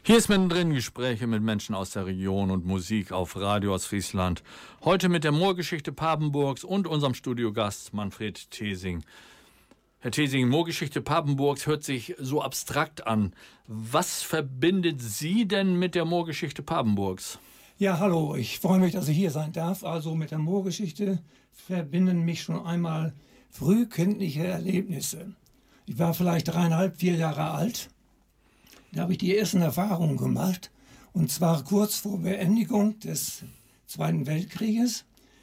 Hier ist mittendrin Gespräche mit Menschen aus der Region und Musik auf Radio Ostfriesland. Heute mit der Moorgeschichte Papenburgs und unserem Studiogast Manfred Thesing. Herr Thesing, Moorgeschichte Papenburgs hört sich so abstrakt an. Was verbindet Sie denn mit der Moorgeschichte Papenburgs? Ja, hallo, ich freue mich, dass ich hier sein darf. Also mit der Moorgeschichte verbinden mich schon einmal frühkindliche Erlebnisse. Ich war vielleicht 3,5, 4 Jahre alt. Da habe ich die ersten Erfahrungen gemacht, und zwar kurz vor Beendigung des Zweiten Weltkrieges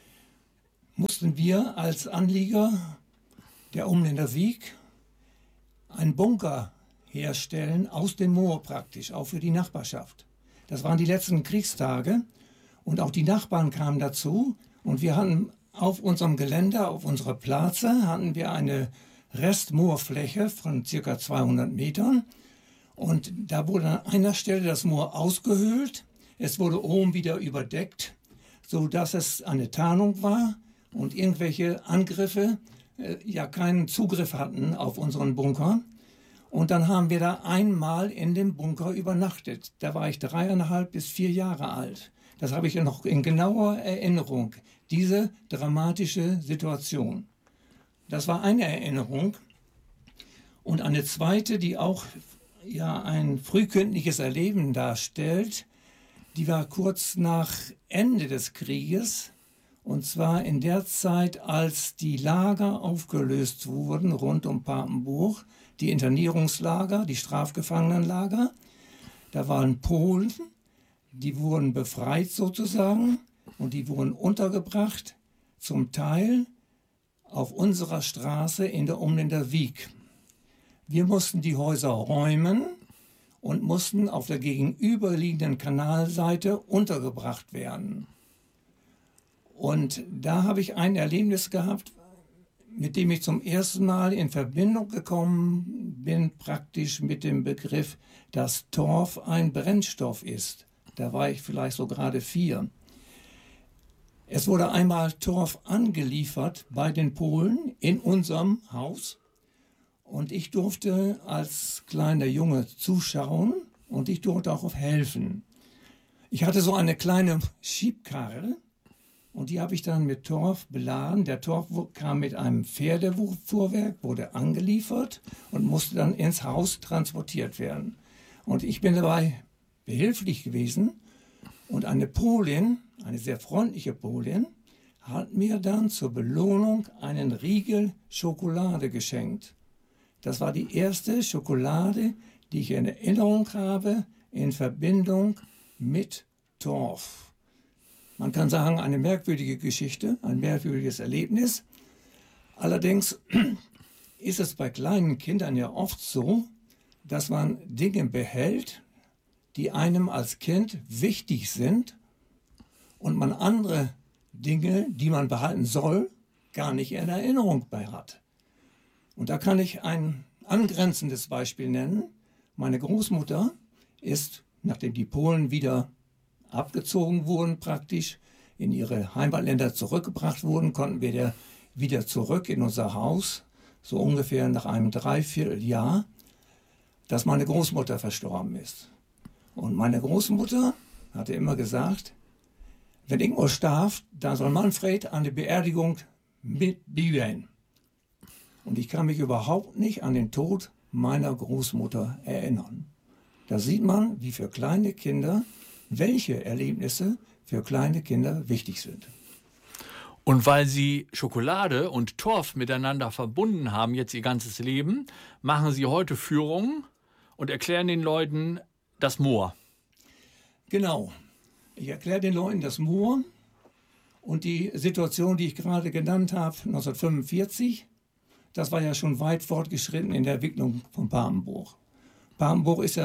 mussten wir als Anlieger der Umländer Wiek einen Bunker herstellen, aus dem Moor praktisch, auch für die Nachbarschaft. Das waren die letzten Kriegstage und auch die Nachbarn kamen dazu, und wir hatten auf unserem Gelände, auf unserer Plaze, hatten wir eine Restmoorfläche von ca. 200 Metern. Und da wurde an einer Stelle das Moor ausgehöhlt. Es wurde oben wieder überdeckt, sodass es eine Tarnung war und irgendwelche Angriffe keinen Zugriff hatten auf unseren Bunker. Und dann haben wir da einmal in dem Bunker übernachtet. Da war ich 3,5 bis 4 Jahre alt. Das habe ich noch in genauer Erinnerung, diese dramatische Situation. Das war eine Erinnerung. Und eine zweite, die auch ein frühkindliches Erleben darstellt, die war kurz nach Ende des Krieges, und zwar in der Zeit, als die Lager aufgelöst wurden rund um Papenburg, die Internierungslager, die Strafgefangenenlager. Da waren Polen, die wurden befreit sozusagen, und die wurden untergebracht, zum Teil auf unserer Straße in der Umländer Wiek. Wir mussten die Häuser räumen und mussten auf der gegenüberliegenden Kanalseite untergebracht werden. Und da habe ich ein Erlebnis gehabt, mit dem ich zum ersten Mal in Verbindung gekommen bin, praktisch mit dem Begriff, dass Torf ein Brennstoff ist. Da war ich vielleicht so gerade 4. Es wurde einmal Torf angeliefert bei den Polen in unserem Haus. Und ich durfte als kleiner Junge zuschauen, und ich durfte auch helfen. Ich hatte so eine kleine Schiebkarre, und die habe ich dann mit Torf beladen. Der Torf kam mit einem Pferdefuhrwerk, wurde angeliefert und musste dann ins Haus transportiert werden. Und ich bin dabei behilflich gewesen, und eine Polin, eine sehr freundliche Polin, hat mir dann zur Belohnung einen Riegel Schokolade geschenkt. Das war die erste Schokolade, die ich in Erinnerung habe, in Verbindung mit Torf. Man kann sagen, eine merkwürdige Geschichte, ein merkwürdiges Erlebnis. Allerdings ist es bei kleinen Kindern ja oft so, dass man Dinge behält, die einem als Kind wichtig sind, und man andere Dinge, die man behalten soll, gar nicht in Erinnerung bei hat. Und da kann ich ein angrenzendes Beispiel nennen. Meine Großmutter ist, nachdem die Polen wieder abgezogen wurden, praktisch in ihre Heimatländer zurückgebracht wurden, konnten wir wieder zurück in unser Haus, so ungefähr nach einem Dreivierteljahr, dass meine Großmutter verstorben ist. Und meine Großmutter hatte immer gesagt, wenn Ingmar starb, da soll Manfred an der Beerdigung mitbieten. Und ich kann mich überhaupt nicht an den Tod meiner Großmutter erinnern. Da sieht man, wie für kleine Kinder, welche Erlebnisse für kleine Kinder wichtig sind. Und weil Sie Schokolade und Torf miteinander verbunden haben, jetzt Ihr ganzes Leben, machen Sie heute Führungen und erklären den Leuten das Moor. Genau. Ich erkläre den Leuten das Moor und die Situation, die ich gerade genannt habe, 1945. Das war ja schon weit fortgeschritten in der Entwicklung von Papenburg. Papenburg ist ja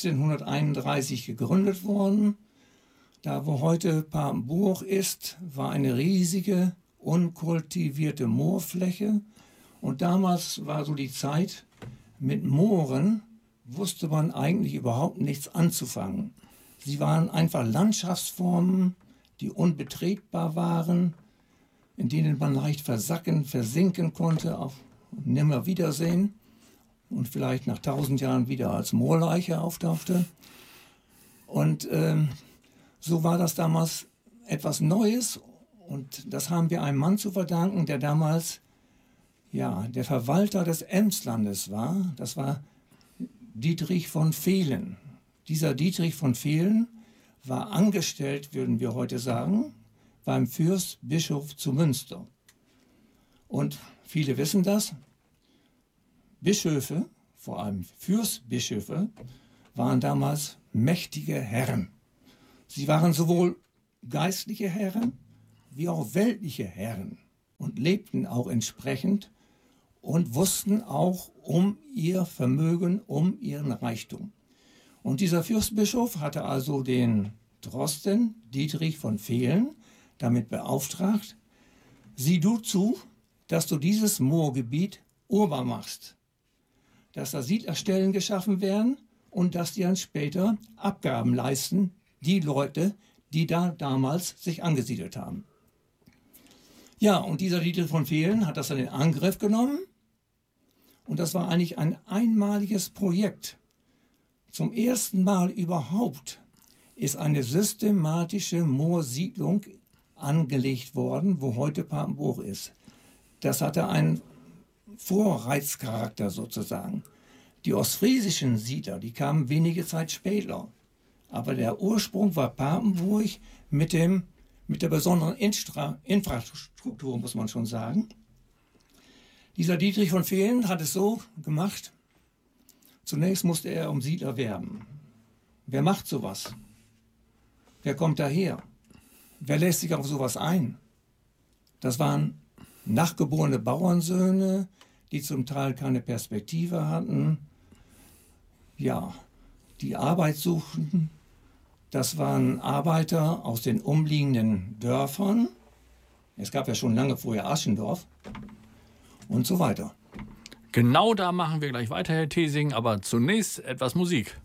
1631 gegründet worden. Da, wo heute Papenburg ist, war eine riesige, unkultivierte Moorfläche. Und damals war so die Zeit, mit Mooren wusste man eigentlich überhaupt nichts anzufangen. Sie waren einfach Landschaftsformen, die unbetretbar waren, in denen man leicht versinken konnte, auf Nimmerwiedersehen, und vielleicht nach 1000 Jahren wieder als Moorleiche auftauchte. Und so war das damals etwas Neues. Und das haben wir einem Mann zu verdanken, der damals der Verwalter des Emslandes war. Das war Dietrich von Velen. Dieser Dietrich von Velen war angestellt, würden wir heute sagen, beim Fürstbischof zu Münster. Und viele wissen das, Bischöfe, vor allem Fürstbischöfe, waren damals mächtige Herren. Sie waren sowohl geistliche Herren wie auch weltliche Herren und lebten auch entsprechend und wussten auch um ihr Vermögen, um ihren Reichtum. Und dieser Fürstbischof hatte also den Drosten Dietrich von Velen damit beauftragt, sieh du zu, dass du dieses Moorgebiet urbar machst, dass da Siedlerstellen geschaffen werden und dass die dann später Abgaben leisten, die Leute, die da damals sich angesiedelt haben. Ja, und dieser Dietrich von Velen hat das dann in Angriff genommen und das war eigentlich ein einmaliges Projekt. Zum ersten Mal überhaupt ist eine systematische Moorsiedlung angelegt worden, wo heute Papenburg ist. Das hatte einen Vorreizcharakter sozusagen. Die ostfriesischen Siedler, die kamen wenige Zeit später. Aber der Ursprung war Papenburg mit der besonderen Infrastruktur, muss man schon sagen. Dieser Dietrich von Velen hat es so gemacht, zunächst musste er um Siedler werben. Wer macht sowas? Wer kommt daher? Wer lässt sich auf sowas ein? Das waren nachgeborene Bauernsöhne, die zum Teil keine Perspektive hatten, die Arbeit suchten. Das waren Arbeiter aus den umliegenden Dörfern. Es gab ja schon lange vorher Aschendorf und so weiter. Genau da machen wir gleich weiter, Herr Thesing, aber zunächst etwas Musik.